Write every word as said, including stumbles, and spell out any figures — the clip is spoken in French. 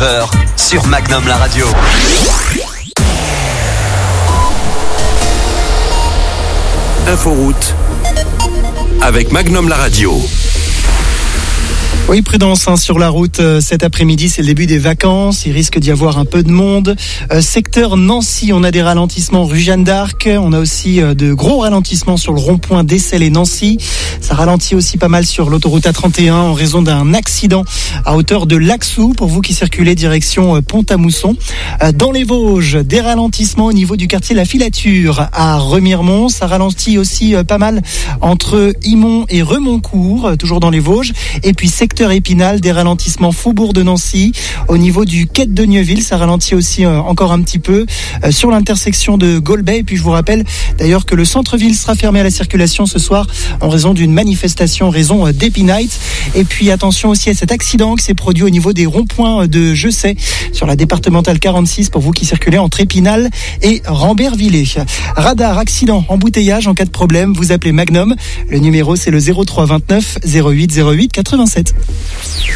heures sur Magnum la radio. Inforoute avec Magnum la radio. Oui, prudence hein, sur la route euh, cet après-midi, c'est le début des vacances, il risque d'y avoir un peu de monde. Euh, secteur Nancy, on a des ralentissements rue Jeanne d'Arc, on a aussi euh, de gros ralentissements sur le rond-point d'Essel et Nancy. Ça ralentit aussi pas mal sur l'autoroute A trente et un en raison d'un accident à hauteur de Laxou pour vous qui circulez direction euh, Pont-à-Mousson. Euh, dans les Vosges, des ralentissements au niveau du quartier La Filature à Remiremont. Ça ralentit aussi euh, pas mal entre Imont et Remoncourt, euh, toujours dans les Vosges. Et puis secteur Épinal, des ralentissements Faubourg de Nancy. Au niveau du quai de Neuville, ça ralentit aussi euh, encore un petit peu euh, sur l'intersection de Golbet. Et puis je vous rappelle d'ailleurs que le centre-ville sera fermé à la circulation ce soir en raison d'une manifestation, raison euh, d'Happy Night. Et puis attention aussi à cet accident qui s'est produit au niveau des ronds-points de Je sais sur la départementale quarante-six pour vous qui circulez entre Épinal et Rambert-Villers. Radar, accident, embouteillage, en cas de problème, vous appelez Magnum. Le numéro c'est le zéro trois vingt-neuf zéro huit zéro huit quatre-vingt-sept.